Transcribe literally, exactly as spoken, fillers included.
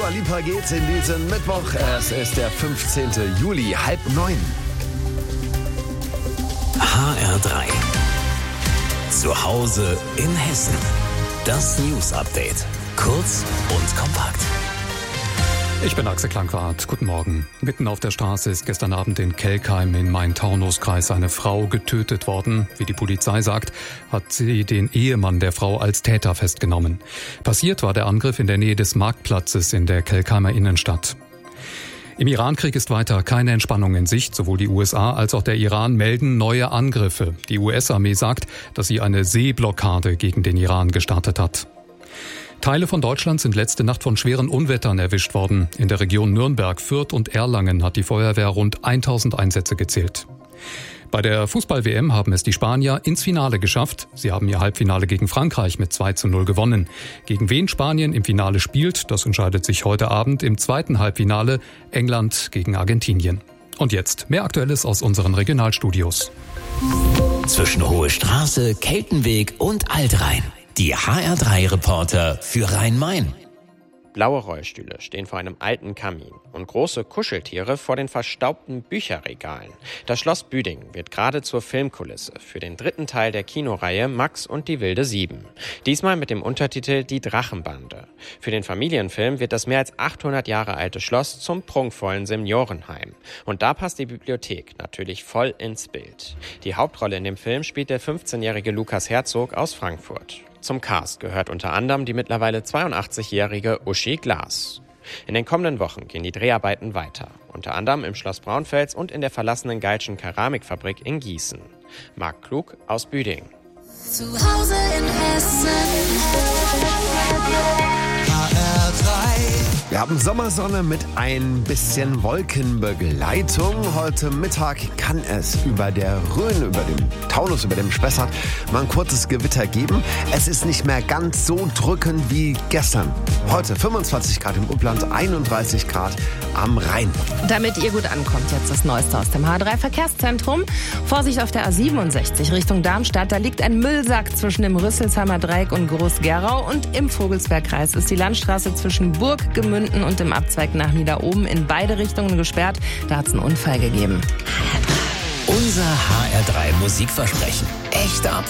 Dua Lipa geht's in diesen Mittwoch. Es ist der fünfzehnte Juli, halb neun. H R drei. Zu Hause in Hessen. Das News Update. Kurz und kompakt. Ich bin Axel Klankwart. Guten Morgen. Mitten auf der Straße ist gestern Abend in Kelkheim im Main-Taunus-Kreis eine Frau getötet worden. Wie die Polizei sagt, hat sie den Ehemann der Frau als Täter festgenommen. Passiert war der Angriff in der Nähe des Marktplatzes in der Kelkheimer Innenstadt. Im Irankrieg ist weiter keine Entspannung in Sicht. Sowohl die U S A als auch der Iran melden neue Angriffe. Die U S-Armee sagt, dass sie eine Seeblockade gegen den Iran gestartet hat. Teile von Deutschland sind letzte Nacht von schweren Unwettern erwischt worden. In der Region Nürnberg, Fürth und Erlangen hat die Feuerwehr rund tausend Einsätze gezählt. Bei der Fußball-W M haben es die Spanier ins Finale geschafft. Sie haben ihr Halbfinale gegen Frankreich mit zwei zu null gewonnen. Gegen wen Spanien im Finale spielt, das entscheidet sich heute Abend im zweiten Halbfinale. England gegen Argentinien. Und jetzt mehr Aktuelles aus unseren Regionalstudios. Zwischen Hohe Straße, Keltenweg und Altrhein. Die H R drei Reporter für Rhein-Main. Blaue Rollstühle stehen vor einem alten Kamin und große Kuscheltiere vor den verstaubten Bücherregalen. Das Schloss Büding wird gerade zur Filmkulisse für den dritten Teil der Kinoreihe Max und die wilde Sieben. Diesmal mit dem Untertitel Die Drachenbande. Für den Familienfilm wird das mehr als achthundert Jahre alte Schloss zum prunkvollen Seniorenheim. Und da passt die Bibliothek natürlich voll ins Bild. Die Hauptrolle in dem Film spielt der fünfzehnjährige Lukas Herzog aus Frankfurt. Zum Cast gehört unter anderem die mittlerweile zweiundachtzigjährige Uschi Glas. In den kommenden Wochen gehen die Dreharbeiten weiter, unter anderem im Schloss Braunfels und in der verlassenen Geilschen Keramikfabrik in Gießen. Marc Klug aus Büding. Zu Hause in Hessen. H R drei. Wir haben Sommersonne mit ein bisschen Wolkenbegleitung. Heute Mittag kann es über der Rhön, über dem Taunus, über dem Spessart mal ein kurzes Gewitter geben. Es ist nicht mehr ganz so drückend wie gestern. Heute fünfundzwanzig Grad im Upland, einunddreißig Grad am Rhein. Damit ihr gut ankommt, jetzt das Neueste aus dem H R drei Verkehrszentrum. Vorsicht auf der A siebenundsechzig Richtung Darmstadt. Da liegt ein Müllsack zwischen dem Rüsselsheimer Dreieck und Groß-Gerau. Und im Vogelsbergkreis ist die Landstraße zwischen Burg, Gemünden und dem Abzweig nach Niederoben in beide Richtungen gesperrt. Da hat es einen Unfall gegeben. Unser H R drei Musikversprechen. Echt ab.